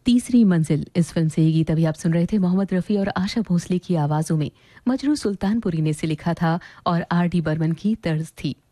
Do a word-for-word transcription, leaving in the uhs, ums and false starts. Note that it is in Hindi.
तीसरी मंजिल इस फिल्म से ये गीत अभी आप सुन रहे थे। मोहम्मद रफ़ी और आशा भोसले की आवाज़ों में मजरू सुल्तानपुरी ने इसे लिखा था और आर डी बर्मन की तर्ज थी।